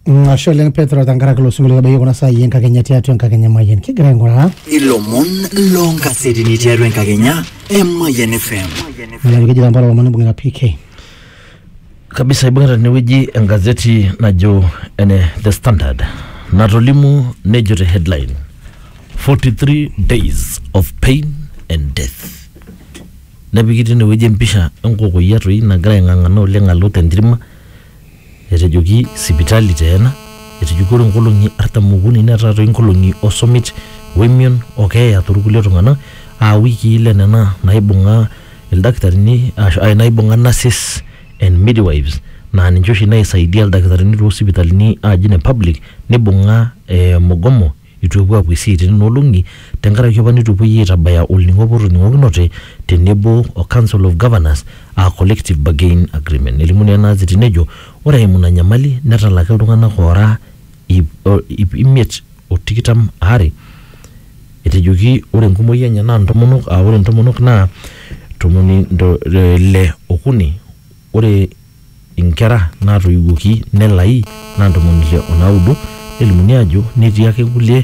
Asholen Petro tangaraka lo sungule bayo kuna saa yenka Kenya tiatu yenka Kenya mayen kigre ngora ilomon longa sedini tiatu yenka Kenya mayen FM na wiki jambara wa manu bunga PK kabisa ibunga ni wiji ngazeti najo ene The Standard natolimu nejote headline 43 days of pain and death nabigiti ni wiji mpisha nkoko yetu hii nagira ngangana olenga lote ndirima etejoki sipitali tena etejukuru nkolongi artamuguni natato inkolongi osomit wemion ya turukule tungana wiki ile nena naibunga ildaktarini naibunga nurses and midwives na ninjoshi naisaidia ildaktarini to hospitalini ajine public nibunga mugomo ituwa kwisiti nolongi tengara kyobani tupuyi tabaya olningoporu ningokinote tenebo o Council of Governors a collective bargain agreement elimuni na zitinejo ora imuna nyamali netalaka iltungana kora imiet otikitam are etejoki ore nkumoyi enya na ntomonok ore ntomonok na tomoni le okuni ore inkera natoiwoki nelai na ntomoni le onaudo elimuni ajo netii ake kulie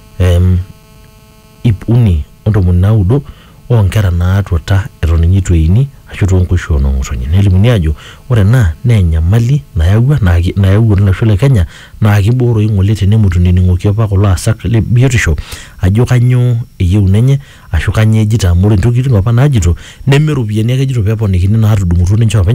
ipuni ontomoni naudo onkera naatuata eton nyitu eini ashu tonkosho nong'otonye nelimuni ajo ore na enyamali nayawua olosho le Kenya na kiboro ing'ole tenemutuni ningoki apa kulo asak le biotisho ajo kanyo eyieu nenye ashu kanyo ejita amore ntokitin apa naajito nemeropiani ake ejito peeponikini naatudumutu ninche openy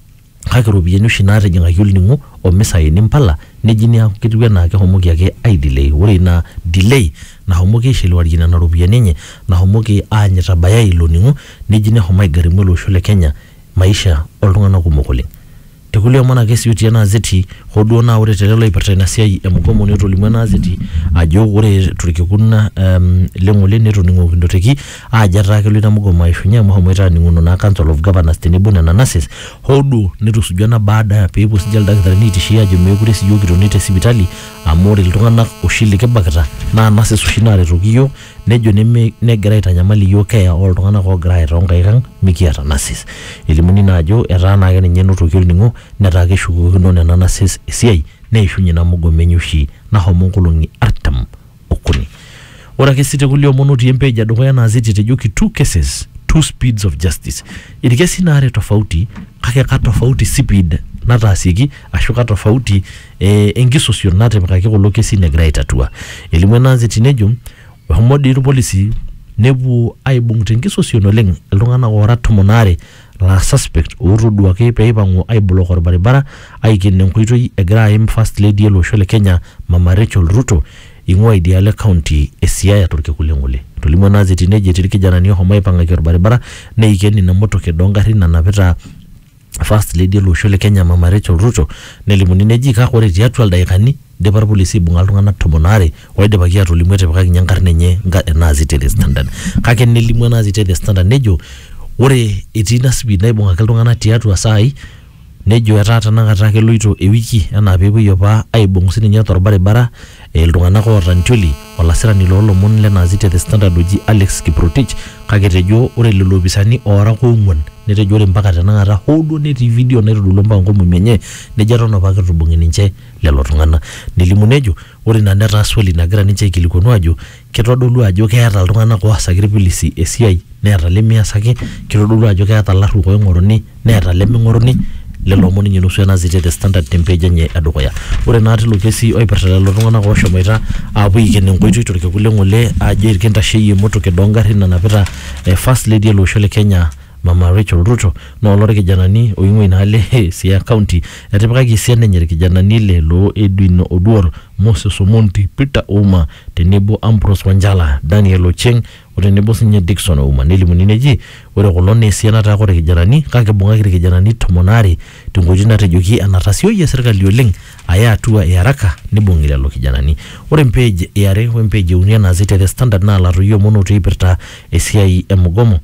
kake ropiani oshi naatijing'aki olning'o omisai nimpala nejini aku kitiwe na kehomoki ake delay ore na delay na homoki shilwari na ropiani enye na homoki anyita baya ilo ning'o nejini homai garimu olosho le Kenya maisha oltung'anak kumok oleng tekulie omana kesi uti na zeti hoduo na ore telelo ipirta ina siai emugomo netolimu na zeti ajo ore turikikuna lengole netoning'o kindoteki ajata ake lina mugomo aishunya muhomoita ninguno na Council of Governors tenebo na nurses hodu netusujana baada ya peepo sijal daktarini itishia ajo mekure siyo kitonite sibitali amore iltung'anak oshili kebakata na nurses ushinare tokiyo nejo negira aitanyamali yo keya oltung'anak ogira aitonkaikan mikiata nurses elimuni na ajo etana ake ninye notoki olning'o netaa keshukokino nena nurses esiai neishunye na mugomo enyoshi na homo nkolongi artam okuni ora kesite kulie omonoti empeja dukuya na ziti tejoki two cases two speeds of justice irikesi nare tofauti kake ka tofauti speed nataasiki ashu ka tofauti enkisosio natipikaki kulo kesi negira aitatua elimu na ziti nejo homodi policy nebu aibung tenkisosio noleng iltung'anak ora 10 la suspect urudwa ke peipango aiblock barabara aikenne nkoitoi egira aim first lady olosho le Kenya Mama Rachel Ruto ing'ua Idiale County Siaya turkekule tolimu na ziti neje tirkijanani homai pangaki barabara neikeni na moto kedongari na napita first lady olosho le Kenya Mama Rachel Ruto nelimuni neji ka kore tiatua daikani depar polisi bunga iltung'anak 10 oidipaki atolimu etipikaki nyankarne enye na ziti The Standard kake nelimu na ziti The Standard nejo ore etii na speed naibung'aki iltung'anak tiatua saai nejo etata nakata keloito ewiki enaa peepuoi apa aibung sininye torbaribara iltung'anak oota ntioli olasirani loolomon le naziti The Standard oji Alex Kiprotich kake tejo ore lelo opisani ora koong'uan netejo ore mpaka tenakata hodo netii video naitodolu mpaka nkomomi enye nejo eton apa ketubung'i ninche lelo tung'anak nelimu nejo ore ina netaa swali nagira ninche aikilikuanu ajo kitodolu ajo keeta iltung'anak oasaki irpolisi esiai neeta lemiasaki kitodolu ajo keeta ilarruok oing'oruni neeta leming'oruni lelo omoni nye nusu enaziti The Standard tempeja nye edukuya ore naa tilo kesi oipirta lelo tung'anak oshomoita apuo ikene nkoitoi torkekule ng'ole ajo irkintasheyie moto kedongari nanapita first lady olosho le Kenya Mama Rachel Ruto na olore kijanani oing'ua inaale Siaya County etipikaki esiana enye irkijanani lelo Edwin Oduor Moses Omonti Peter Ouma tenebo Ambrose Wanjala Daniel Ocheng otenebo sinye Dickson Ouma nelimuni neji ore kulo na esiana taa kore kijanani kake bung'aki irkijanani 10 tenkoitoi natejoki enatasioyie serkali oleng aya atua haraka nibung'i lelo kijanani ore mpage eare wempage euni na ziti The Standard na latoyio monoto ipirta esiai emugomo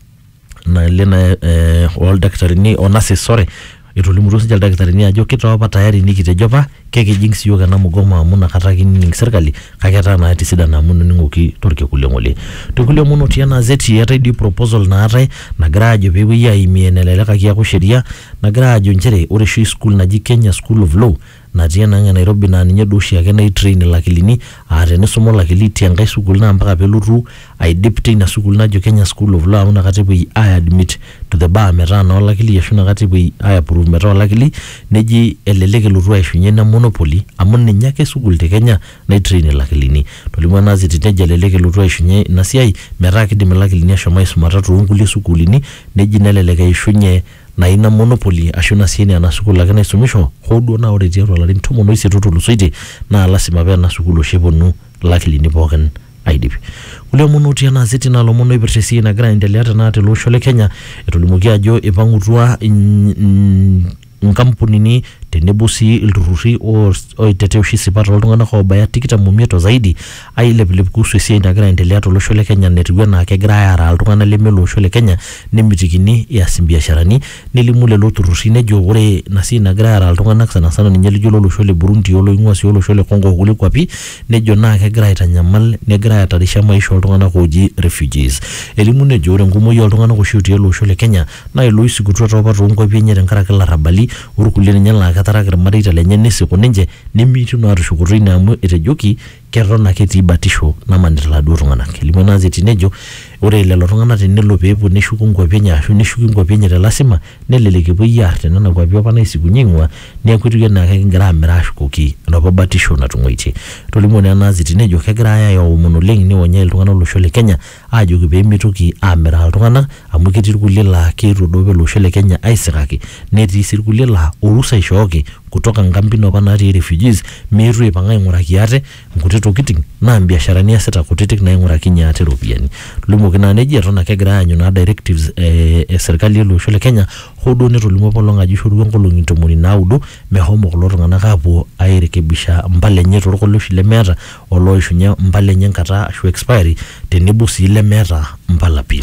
na lena oldaktarini onase sore etolimuto sinja daktarini ajo kitoapa tayari nikitejo pa kekijing siyo kana mugoma amu nakata kining serikali kake etaa naa etisidana amu nining'oki torkekulie ng'ole tekulie mono tiana zeti eetae di proposal naatai nagira ajo peepuoi aimie nelelekaki aaku sheria nagira ajo nchere ore oshi school naji Kenya School of Law natii enang' Nairobi naa ninye duo oshiake naitrain ilakilini tenisuma olakili tienkae sukuul naa mpaka peelotu aidip teina sukuul najo Kenya School of Law amu nakata epuoi ai-admit to the bar metaa naa olakili ashu nakata epuoi ai-approve metaa olakili neji elelek elotu aishunye ina monopoly amu ninye ake sukuul te Kenya naitrain ilakilini tolimu ena ziti nejo elelek elotu aishunye ina siai metaa kidim ilakilini ashom aisumata toonkulie sukuulini neji nelelek eishunye na ina monopoly ashu na sieni ana sukuul ake naisumisho hoo duo naa ore tiatua ilarin 18 otulusoitie naa lasima pee ena sukuul oshi eponu ilakilini pookin aidip kulie monotia na ziti na lomono ipirta esiai nagira aendelea tena tele osho le Kenya etolimuki ajo ipang'utua nkampunini tenebo sii ilturruri oitetea oshi sipat oltung'anak obaya 25 zaidi ailepilep kuhusu esiai nagira aendelea tolosho le Kenya netiu enaa kegira aara iltung'anak lemelo olosho le Kenya nemitikini eas biasharani nelimu lelo turruri nejo ore ina siai nagira aara iltung'anak sana ninye lijo lolosho le Burundi oloing'ua sii olosho le Kongo kulie kwapi nejo naa kegira aitanyamal negira aitarisha maisha oltung'anak oji refugees elimu nejo ore enkumoi oltung'anak oshi otii olosho le Kenya naa iloisikutua toapa toonkwapi enye tenkaraki larrabali orkulie ninye laa ketaraki irmareita lenye nesiku ninche nemiitu naa tushukutu ina amu etejoki keton ake etii batisho namanita laduo tung'anak elimu ena ziti nejo ore lelo tung'anak tenelo peepuo neshuku nkwapi enye ashu neshuku nkwapi enye telasima nelelek epuoi aar tenena kwapi apa naisikunye ing'ua neeku etiu enaa kegira amiraa ashukoki enapa batisho natung'uaitie tolimu naa ena ziti nejo kegira ayaomon oleng niwonyai iltung'anak olosho le Kenya aajoki peemitoki amiraa iltung'anak amu ketii irkulie laa keetuo duo olosho le Kenya aisikaki netii sii irkulie laa orusa ishooki kutoka nkampini apa natii refugees meetu aipang'a aing'uraki ate nkuti tokiting naa biasharani easita kutitik naing'urakinye ate ropiyiani tolimuoki naa neji eton ake egira aanyu naa directives serikali olosho le Kenya hoo duo netolimuo apaelong ajo ishorua nkolong'i 90 mehomo kulo tung'anak aapuo airekebisha mpala enye torkulie oshi lemeeta oloishunye mpala enye nkata ashu expiry tenebo sii lemeeta mpala pii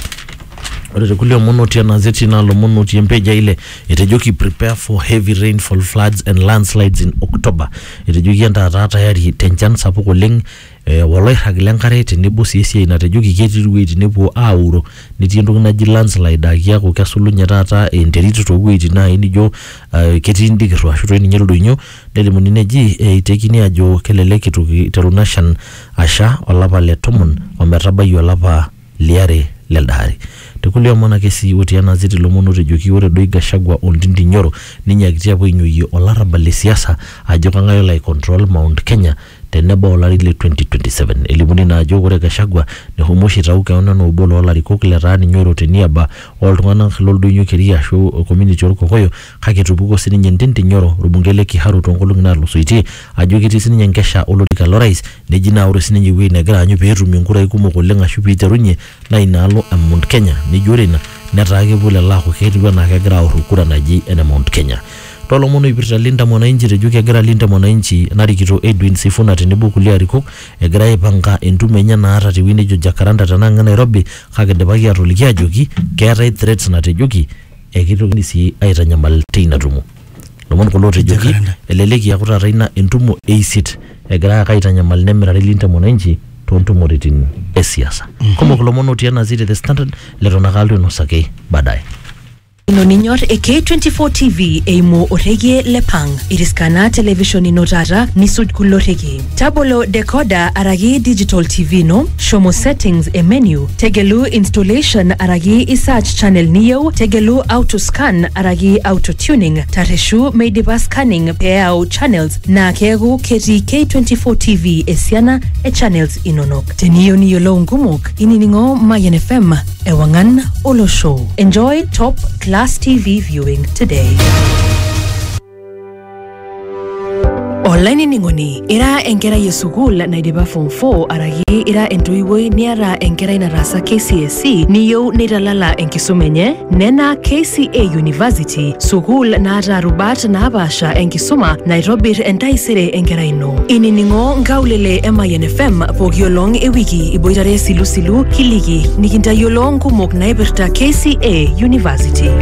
ore tekulie monoti ena zeti na lomonoti empeja ile etejoki prepare for heavy rainfall floods and landslides in October etejoki entaata tayari tenchan sapuk oleng woloirrag lenkare tenebo sii esiai natejoki ketii iwueitin nepuo auro netii entoki naji landslide akiaku kesulunye taata enterit toowueitin naai nijo ketii ndikirro ashu toi ninye ildonyio nelimuni neji eitekini ajo kelelek iteru nashan asha olapa le 10 ometabai olapa liare lelde hari tekulie omon ake sii otii ena ziti lomon otejoki ore doi Gachagua Ondindi Nyoro ninyakitia apuo ainyoyie olarrabal le siasa ajo kang'ae olo aicontrol Mount Kenya tenebo olari le 2027 elimuni naa ajo ore Gachagua nehomo oshi aitau keon enaa obo loolarikok letaa ninye oiro niaba oltung'anak loldonyio keria ashu community orkokoyo kake etupukuo sininye Ndindi Nyoro orbungei le Kiharu toonkolong'i naatulusoitie ajo ketii sininye nkesha olorika lorais neji naa ore sininye ewuei negira aanyu peetumie nkurai kumok oleng ashu piiterunye naa inaalo e Mount Kenya nejo ore ina netaa kepuo lelo aaku ketiu enaa kegira aorru kura naji ene Mount Kenya tolomon oipirta Linda Mwananchi etejoki egira Linda Mwananchi narikito Edwin Sifuna tenebo kulie arikok egira aipanga entumo enye naata tewuei nejo Jacaranda tenang' Nairobi kake idipaki atoliki ajoki keetai threats natejoki ekitokini sii aitanyamal teina tumo lomon kulo otejoki elelek eeku taata ina entumo eisit egira ake aitanyamal nemirari Linda Mwananchi toontumoritin esiasa kumok lomon otii ena ziti The Standard leton ake alotu ainosaki baadaye ino ninyor K24 TV eimo oregie lepang iriskana television ino tata nisuj kulo regie tabolo decoder aragi digital TV no shomo settings e menu tegelu installation aragi search channel niyo tegelu auto scan aragi auto tuning tareshu meidipa scanning peau channels na kegu keti K24 TV esiana e channels inonok teniyo niyo ngumuk ininingo Mayan FM ewangan olo show enjoy top class TV viewing today. Online ningoni ira enkera yesukul naidipa form 4 aragi ira entoiwoi niara enkera inarasa KCSE niyo nitalala enkisuma enye nena KCA University sukul naata rubat naapasha enkisuma naitobir entaisere enkera ino ininingo nkaulele Mayan FM pokiolong ewiki iboitare silu kiliki nikintayiolo nkumok naipirta KCA University.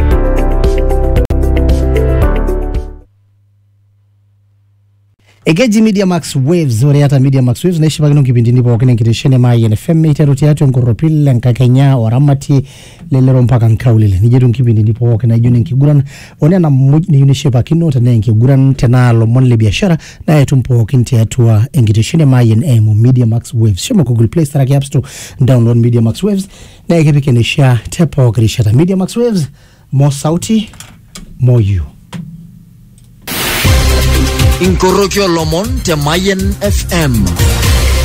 Ekeji Media Max Waves ore ata Media Max Waves naishipakino kipindini pookin enkitesheni Mayen FM iteru tiatua enkorropil enkakenya oramati lelero mpaka nkaulele nijetu nkipindini pookin naijo enkiguran onena muj niyieu nishipakino tenaa enkiguran tenaa lomon le biashara na etum pookin tiatua enkitesheni Mayen FM Media Max Waves shomo Google Play Store ki App Store download Media Max Waves na ekipikenisha tepo kirishata Media Max Waves more sauti more you. Inkorokyo lomon te Mayen FM.